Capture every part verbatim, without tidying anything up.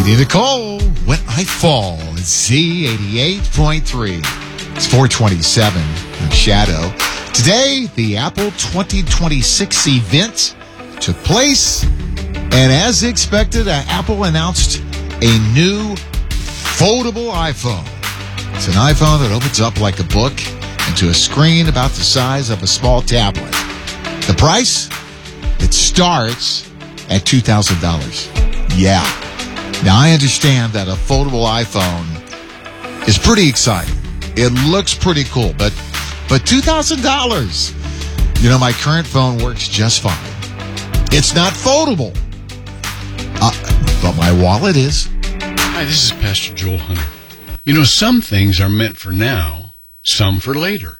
Cindy Nicole, When I Fall, Z eighty-eight point three. It's four twenty-seven on Shadow. Today, the Apple twenty twenty-six event took place, and as expected, uh, Apple announced a new foldable iPhone. It's an iPhone that opens up like a book into a screen about the size of a small tablet. The price? It starts at two thousand dollars. Yeah. Now, I understand that a foldable iPhone is pretty exciting. It looks pretty cool, but but two thousand dollars. You know, my current phone works just fine. It's not foldable. Uh, but my wallet is. Hi, this is Pastor Joel Hunter. You know, some things are meant for now, some for later.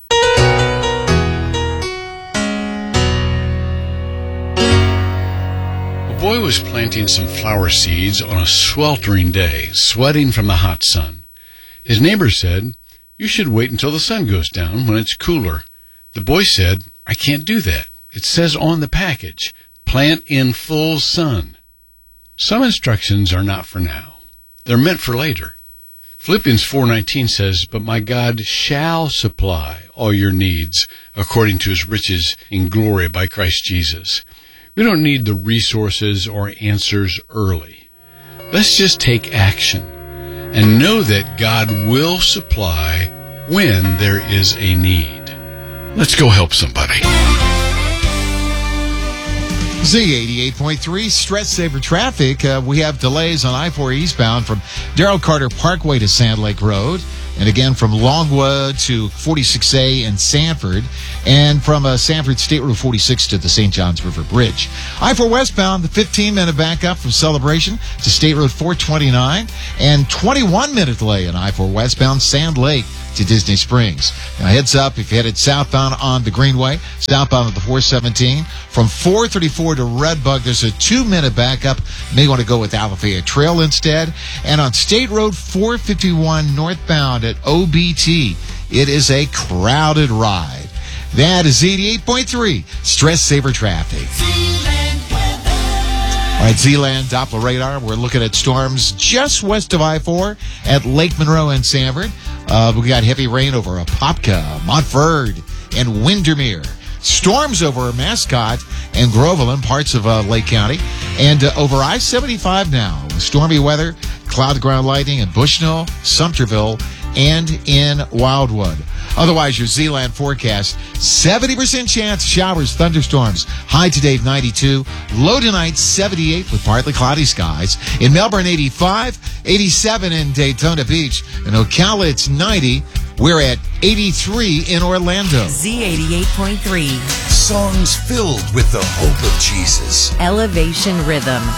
A boy was planting some flower seeds on a sweltering day, sweating from the hot sun. His neighbor said, "You should wait until the sun goes down when it's cooler." The boy said, "I can't do that. It says on the package, plant in full sun." Some instructions are not for now. They're meant for later. Philippians four nineteen says, "But my God shall supply all your needs according to his riches in glory by Christ Jesus." We don't need the resources or answers early. Let's just take action and know that God will supply when there is a need. Let's go help somebody. Z eighty-eight point three, stress saver traffic. Uh, we have delays on I four eastbound from Darrell Carter Parkway to Sand Lake Road, and again from Longwood to forty-six A in Sanford, and from uh, Sanford State Road forty-six to the Saint Johns River Bridge. I four westbound, the fifteen-minute backup from Celebration to State Road four twenty-nine, and twenty-one-minute delay in I four westbound Sand Lake to Disney Springs. Now, heads up, if you headed southbound on the Greenway, southbound of the four seventeen, from four thirty-four to Redbug, there's a two-minute backup. You may want to go with Alafaya Trail instead. And on State Road four fifty-one northbound at O B T, it is a crowded ride. That is eighty-eight point three, stress saver traffic. All right, Z-Land Doppler radar. We're looking at storms just west of I four at Lake Monroe and Sanford. Uh, we got heavy rain over Apopka, Montford, and Windermere. Storms over Mascot and Groveland, parts of uh, Lake County. And uh, over I seventy-five now, stormy weather, cloud ground lightning in Bushnell, Sumterville, and in Wildwood. Otherwise, your Z-Land forecast, seventy percent chance of showers, thunderstorms. High today of ninety-two. Low tonight, seventy-eight with partly cloudy skies. In Melbourne, eighty-five. eighty-seven in Daytona Beach. In Ocala, it's ninety. We're at eighty-three in Orlando. Z eighty-eight point three. Songs filled with the hope of Jesus. Elevation Rhythm.